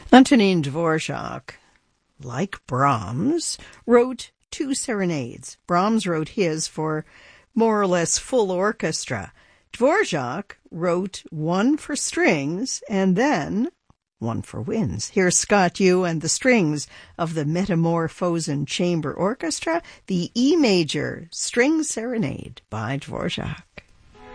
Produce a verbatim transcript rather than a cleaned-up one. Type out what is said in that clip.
Antonin Dvorak, like Brahms, wrote two serenades. Brahms wrote his for more or less full orchestra. Dvorak wrote one for strings and then one for winds. Here's Scott Yu and the strings of the Metamorphosen Chamber Orchestra, the E major string serenade by Dvorak.